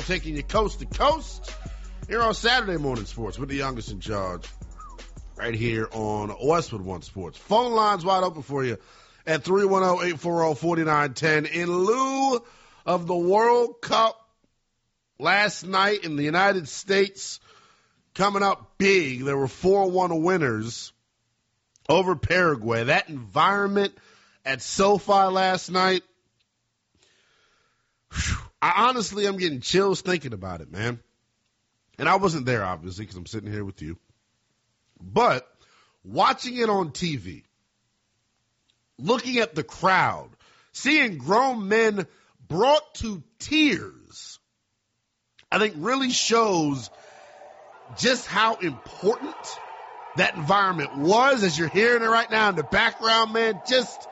taking you coast to coast here on Saturday Morning Sports with the youngest in charge right here on Westwood One Sports. Phone lines wide open for you at 310-840-4910. In lieu of the World Cup last night in the United States coming up big, there were 4-1 winners over Paraguay. That environment at SoFi last night, I honestly am getting chills thinking about it, man. And I wasn't there, obviously, because I'm sitting here with you. But watching it on TV, looking at the crowd, seeing grown men brought to tears, I think really shows just how important that environment was. As you're hearing it right now in the background, man, just,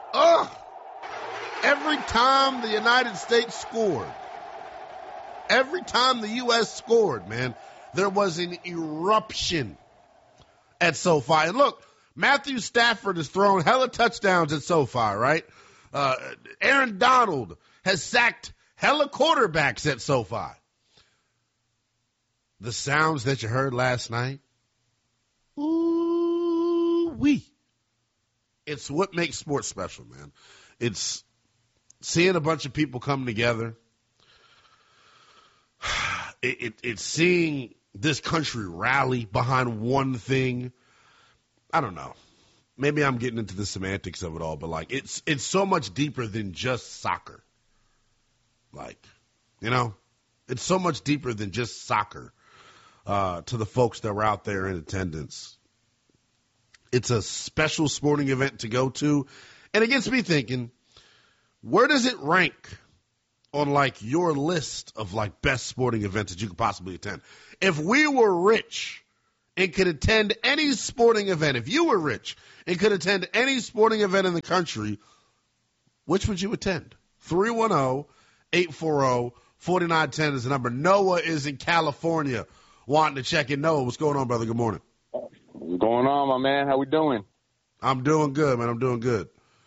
every time the United States scored, every time the U.S. scored, man, there was an eruption at SoFi. And look, Matthew Stafford has thrown hella touchdowns at SoFi, right? Aaron Donald has sacked hella quarterbacks at SoFi. The sounds that you heard last night, ooh-wee. It's what makes sports special, man. It's seeing a bunch of people come together. It's seeing this country rally behind one thing. I don't know. Maybe I'm getting into the semantics of it all, but like it's so much deeper than just soccer. Like, you know, it's so much deeper than just soccer. To the folks that were out there in attendance. It's a special sporting event to go to. And it gets me thinking, where does it rank on like your list of like best sporting events that you could possibly attend? If we were rich and could attend any sporting event, if you were rich and could attend any sporting event in the country, which would you attend? 310-840-4910 is the number. Noah is in California wanting to check in. Noah, what's going on, brother? Good morning. What's going on, my man? How we doing? I'm doing good, man. I'm doing good.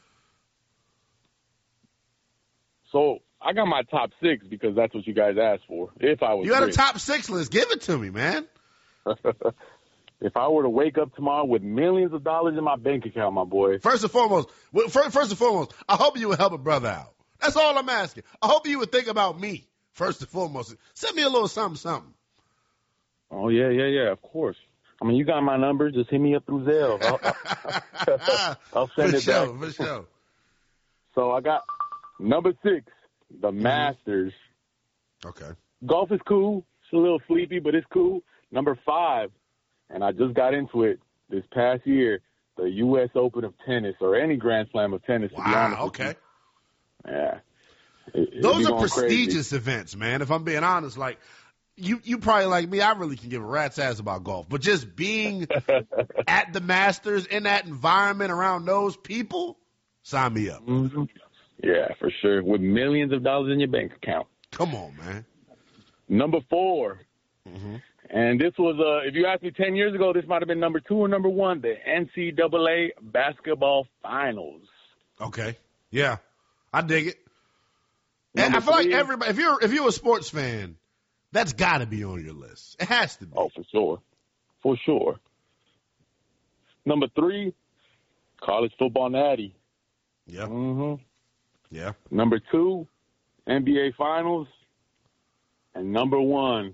So I got my top 6 because that's what you guys asked for. If I was You got rich. a top 6 list. Give it to me, man. If I were to wake up tomorrow with millions of dollars in my bank account, my boy. First and foremost, I hope you would help a brother out. That's all I'm asking. I hope you would think about me, first and foremost. Send me a little something. Oh, yeah, of course. I mean, you got my number. Just hit me up through Zelle. I'll send it back. For sure. So I got number 6, the Masters. Okay. Golf is cool. It's a little sleepy, but it's cool. Number 5, and I just got into it this past year, the U.S. Open of tennis or any Grand Slam of tennis, to be honest with you. Yeah. Those are prestigious events, man. If I'm being honest, like, You probably like me. I really can give a rat's ass about golf, but just being at the Masters in that environment around those people, sign me up. Mm-hmm. Yeah, for sure. With millions of dollars in your bank account. Come on, man. Number 4, and this was if you asked me 10 years ago, this might have been number 2 or number 1. The NCAA basketball finals. Okay, yeah, I dig it. And Number I feel 3, like everybody, if you're a sports fan, that's got to be on your list. It has to be. Oh, for sure. Number 3, college football natty. Yeah. Yeah. Number 2, NBA finals. And number 1,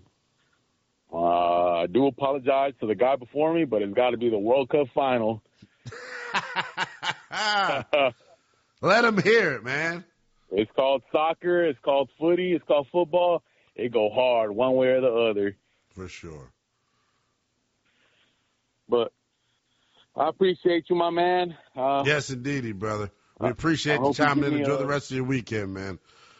I do apologize to the guy before me, but it's got to be the World Cup final. Let him hear it, man. It's called soccer. It's called footy. It's called football. It go hard one way or the other. For sure. But I appreciate you, my man. Yes, indeedy, brother. We appreciate you chiming in. Enjoy the rest of your weekend, man.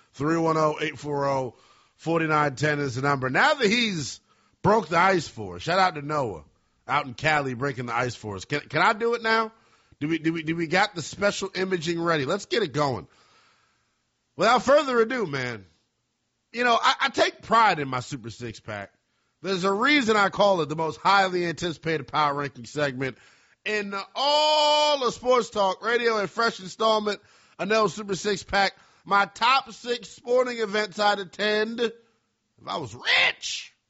310-840-4910 is the number. Now that he's broke the ice for us, shout out to Noah out in Cali breaking the ice for us. Can I do it now? Do we got the special imaging ready? Let's get it going. Without further ado, man, you know, I take pride in my Super Six Pack. There's a reason I call it the most highly anticipated power ranking segment in all of Sports Talk Radio, and fresh installment, Anel Super Six Pack. My top 6 sporting events I'd attend. If I was rich.